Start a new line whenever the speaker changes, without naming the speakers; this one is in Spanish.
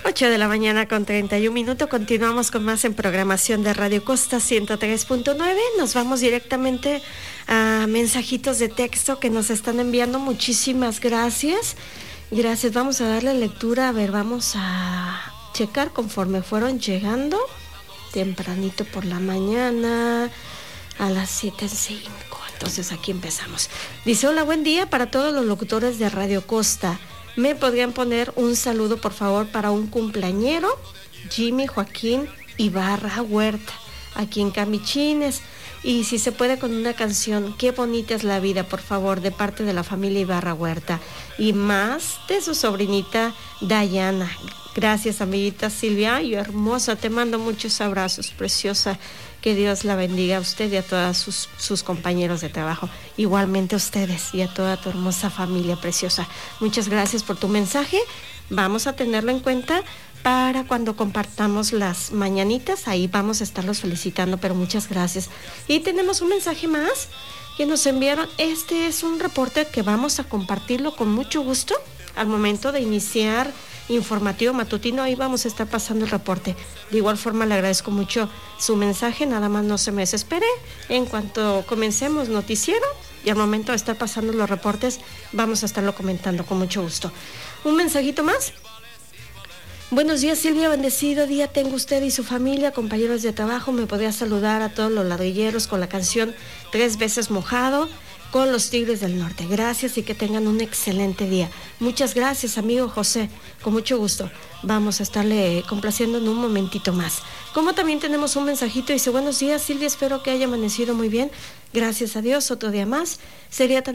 8 de la mañana con 31 minutos. Continuamos con más en programación de Radio Costa 103.9. Nos vamos directamente a mensajitos de texto que nos están enviando. Muchísimas gracias. Gracias. Vamos a darle lectura. A ver, vamos a checar conforme fueron llegando. Tempranito por la mañana, a las 7:05. Entonces aquí empezamos. Dice: hola, buen día para todos los locutores de Radio Costa. ¿Me podrían poner un saludo, por favor, para un cumpleañero? Jimmy Joaquín Ibarra Huerta, aquí en Camichines. Y si se puede, con una canción, Qué bonita es la vida, por favor, de parte de la familia Ibarra Huerta. Y más de su sobrinita Dayana. Gracias, amiguita Silvia. Ay, hermosa, te mando muchos abrazos, preciosa. Que Dios la bendiga a usted y a todos sus compañeros de trabajo. Igualmente a ustedes y a toda tu hermosa familia preciosa. Muchas gracias por tu mensaje. Vamos a tenerlo en cuenta para cuando compartamos las mañanitas. Ahí vamos a estarlos felicitando, pero muchas gracias. Y tenemos un mensaje más que nos enviaron. Este es un reporte que vamos a compartirlo con mucho gusto al momento de iniciar informativo matutino. Ahí vamos a estar pasando el reporte. De igual forma le agradezco mucho su mensaje. Nada más no se me desespere. En cuanto comencemos noticiero y al momento de estar pasando los reportes, vamos a estarlo comentando con mucho gusto. Un mensajito más. Buenos días, Silvia, bendecido día tengo usted y su familia, compañeros de trabajo. Me podría saludar a todos los ladrilleros con la canción 3 veces mojado, con los Tigres del Norte. Gracias y que tengan un excelente día. Muchas gracias, amigo José. Con mucho gusto. Vamos a estarle complaciendo en un momentito más. Como también tenemos un mensajito, dice: buenos días, Silvia, espero que haya amanecido muy bien. Gracias a Dios, otro día más. Sería tan